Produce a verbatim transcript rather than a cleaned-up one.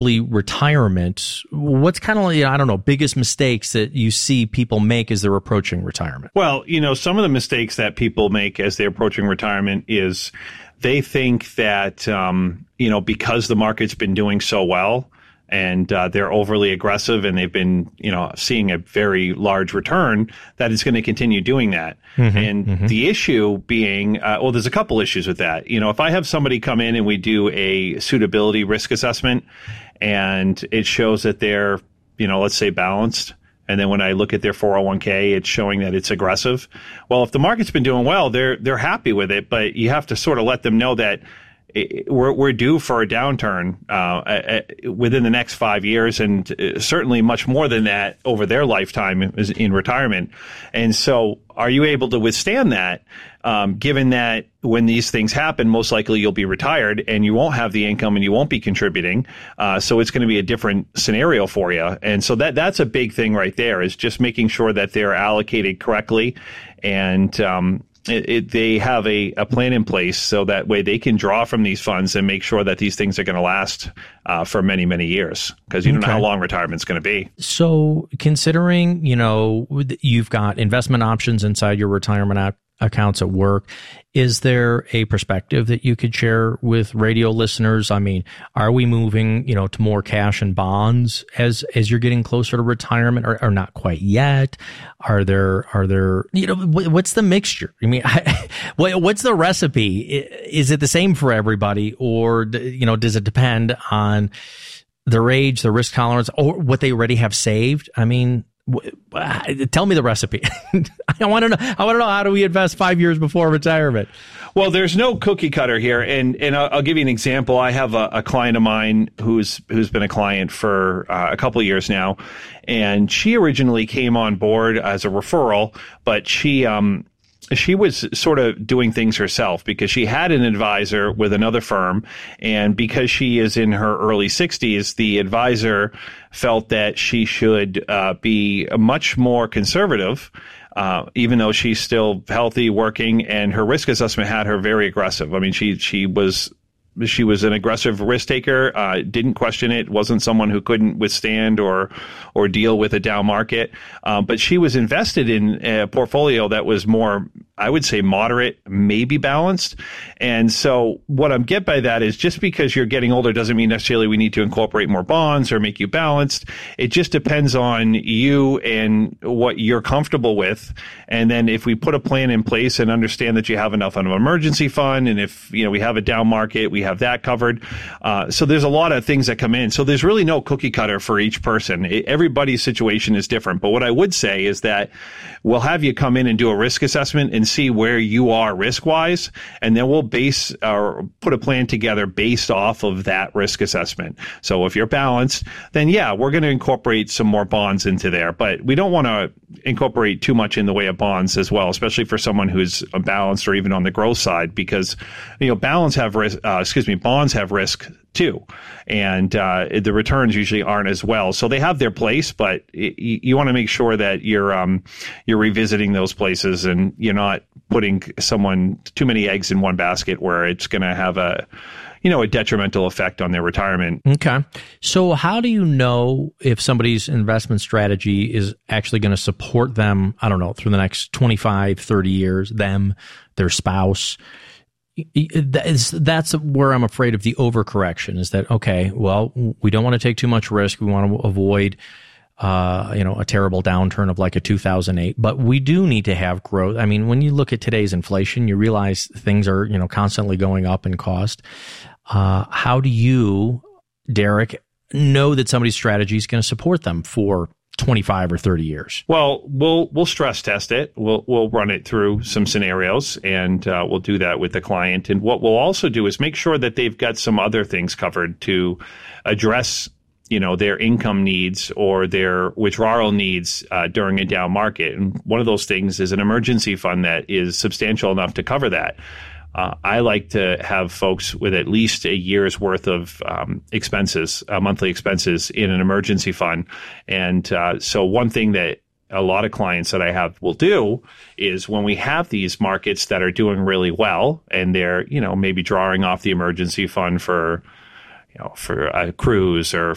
early retirement, what's kind of, you know, I don't know, biggest mistakes that you see people make as they're approaching retirement? Well, you know, some of the mistakes that people make as they're approaching retirement is they think that, um, you know, because the market's been doing so well, and uh, they're overly aggressive and they've been, you know, seeing a very large return, that it's going to continue doing that. Mm-hmm, and mm-hmm. the issue being, uh, well, there's a couple issues with that. You know, if I have somebody come in and we do a suitability risk assessment and it shows that they're, you know, let's say balanced, and then when I look at their four oh one k, it's showing that it's aggressive. Well, if the market's been doing well, they're they're happy with it, but you have to sort of let them know that We're, we're due for a downturn uh, within the next five years, and certainly much more than that over their lifetime in retirement. And so, are you able to withstand that? Um, given that when these things happen, most likely you'll be retired and you won't have the income and you won't be contributing. Uh, so it's going to be a different scenario for you. And so that that's a big thing right there, is just making sure that they're allocated correctly and um, It, it, they have a, a plan in place so that way they can draw from these funds and make sure that these things are going to last uh, for many, many years, because you don't okay. know how long retirement's going to be. So considering, you know, you've got investment options inside your retirement ac- accounts at work, is there a perspective that you could share with radio listeners? I mean, are we moving, you know, to more cash and bonds as as you're getting closer to retirement, or, or not quite yet? Are there are there you know what's the mixture? I mean, I, what, what's the recipe? Is it the same for everybody, or you know, does it depend on their age, their risk tolerance, or what they already have saved? I mean, tell me the recipe. I want to know. I want to know, how do we invest five years before retirement? Well, there's no cookie cutter here, and and I'll, I'll give you an example. I have a, a client of mine who's who's been a client for uh, a couple of years now, and she originally came on board as a referral, but she um. She was sort of doing things herself because she had an advisor with another firm. And because she is in her early sixties, the advisor felt that she should uh, be much more conservative, uh, even though she's still healthy, working, and her risk assessment had her very aggressive. I mean, she she was She was an aggressive risk taker, uh, didn't question it, wasn't someone who couldn't withstand or or deal with a down market. Um, but she was invested in a portfolio that was more, I would say, moderate, maybe balanced. And so what I'm get by that is, just because you're getting older doesn't mean necessarily we need to incorporate more bonds or make you balanced. It just depends on you and what you're comfortable with. And then if we put a plan in place and understand that you have enough on an emergency fund, and if, you know, we have a down market, we have that covered. Uh, so there's a lot of things that come in. So there's really no cookie cutter for each person. It, everybody's situation is different. But what I would say is that we'll have you come in and do a risk assessment and see where you are risk-wise, and then we'll base or put a plan together based off of that risk assessment. So if you're balanced, then yeah, we're going to incorporate some more bonds into there. But we don't want to incorporate too much in the way of bonds as well, especially for someone who's balanced or even on the growth side, because, you know, balance have risk, uh, excuse me, bonds have risk too, and uh, the returns usually aren't as well. So they have their place, but it, you want to make sure that you're um, you're revisiting those places, and you're not putting someone too many eggs in one basket where it's going to have a you know a detrimental effect on their retirement. Okay, so how do you know if somebody's investment strategy is actually going to support them? I don't know, through the next twenty-five, thirty years, them, their spouse. That's where I'm afraid of the overcorrection, is that, okay, well, we don't want to take too much risk. We want to avoid, uh, you know, a terrible downturn of like a two thousand eight, but we do need to have growth. I mean, when you look at today's inflation, you realize things are, you know, constantly going up in cost. Uh, how do you, Derek, know that somebody's strategy is going to support them for twenty-five or thirty years? Well, we'll we'll stress test it. We'll we'll run it through some scenarios, and uh, we'll do that with the client. And what we'll also do is make sure that they've got some other things covered to address, you know, their income needs or their withdrawal needs uh, during a down market. And one of those things is an emergency fund that is substantial enough to cover that. Uh, I like to have folks with at least a year's worth of um, expenses, uh, monthly expenses in an emergency fund. And uh, so one thing that a lot of clients that I have will do is, when we have these markets that are doing really well and they're, you know, maybe drawing off the emergency fund for, you know, for a cruise or